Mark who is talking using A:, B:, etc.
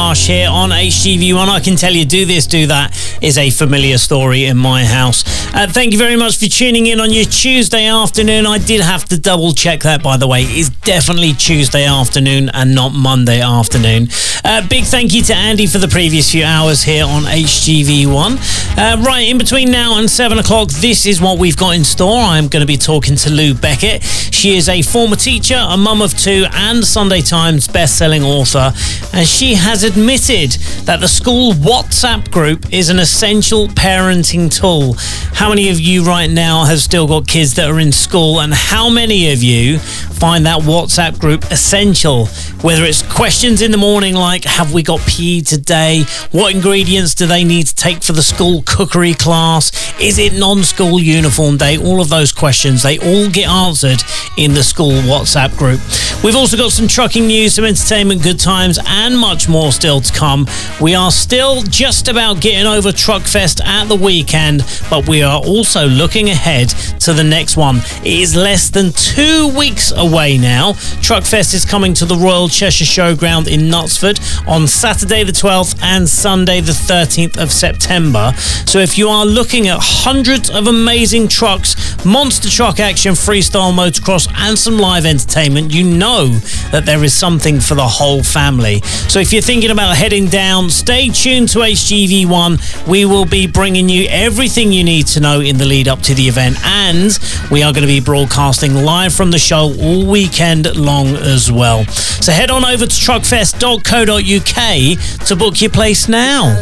A: Marsh here on HGV1. I can tell you, Do This, Do That is a familiar story in my house. Thank you very much for tuning in on your Tuesday afternoon. I did have to double check that, by the way. It's definitely Tuesday afternoon and not Monday afternoon. Big thank you to Andy for the previous few hours here on HGV1. Right, in between now and 7 o'clock, this is what we've got in store. I'm going to be talking to Lou Beckett. She is a former teacher, a mum of two, and Sunday Times best-selling author. And she has admitted that the school WhatsApp group is an essential parenting tool. How many of you right now have still got kids that are in school, and how many of you find that WhatsApp group essential? Whether it's questions in the morning like, have we got PE today? What ingredients do they need to take for the school cookery class? Is it non-school uniform day? All of those questions, they all get answered in the school WhatsApp group. We've also got some trucking news, some entertainment, good times, and much more still to come. We are still just about getting over Truckfest at the weekend, but we are also looking ahead to the next one. It is less than 2 weeks away now. Truckfest is coming to the Royal Cheshire Showground in Knutsford on Saturday the 12th and Sunday the 13th of September. So if you are looking at hundreds of amazing trucks, monster truck action, freestyle motocross, and some live entertainment, you know that there is something for the whole family. So if you're thinking about heading down, stay tuned to HGV1. We will be bringing you everything you need to know in the lead up to the event, and we are going to be broadcasting live from the show all weekend long as well. So head on over to truckfest.co.uk to book your place now.